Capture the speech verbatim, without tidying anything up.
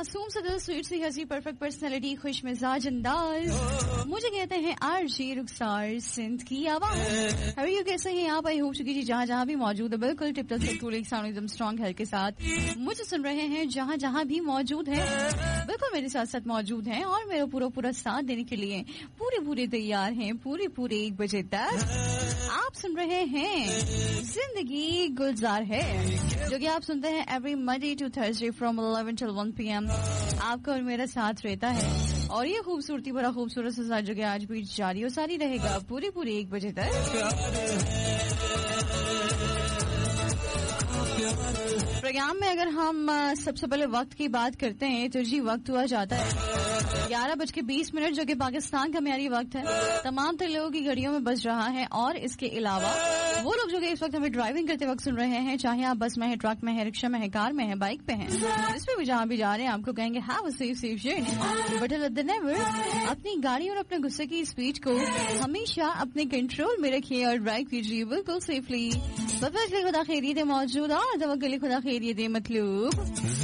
मासूम सा दिल, स्वीट सी हंसी, परफेक्ट पर्सनैलिटी, खुश मिजाज अंदाज, मुझे कहते हैं आरजे रुखसार सिंध की आवाज। हाउ यू, कैसे हैं आप? आई होप चुकी जी जहाँ जहाँ भी मौजूद है बिल्कुल टिप टॉप से कूल साउंड एकदम स्ट्रॉन्ग हेल्थ के साथ मुझे सुन रहे हैं जहाँ जहाँ भी मौजूद है, बिल्कुल मेरे साथ साथ मौजूद हैं और मेरा पूरा पूरा साथ देने के लिए पूरे पूरे तैयार हैं। पूरे पूरे एक बजे तक आप सुन रहे हैं जिंदगी गुलजार है, जो कि आप सुनते हैं every Monday to Thursday from eleven till one P M. आपका और मेरा साथ रहता है और ये खूबसूरती बड़ा खूबसूरत सा साथ जो कि आज भी जारी और सारी रहेगा पूरी पूरी एक बजे तक। प्रोग्राम में अगर हम सबसे पहले वक्त की बात करते हैं तो जी वक्त हुआ जाता है ग्यारह बज के बीस मिनट, जो कि पाकिस्तान का म्यारी वक्त है। तमाम तरह लोगों की घड़ियों में बज रहा है और इसके अलावा वो लोग जो कि इस वक्त हमें ड्राइविंग करते वक्त सुन रहे हैं, चाहे आप बस में है, ट्रक में है, रिक्शा में है, कार में है, बाइक पे हैं, जिस पे भी जहाँ भी जा रहे हैं, आपको कहेंगे have a safe safe journey. But never अपनी गाड़ी और अपने गुस्से की स्पीड को हमेशा अपने कंट्रोल में रखिए और ड्राइव कीजिए बिल्कुल सेफली। खुदा खैरियत मौजूद और तवक्कुल खुदा खैरियत मतलब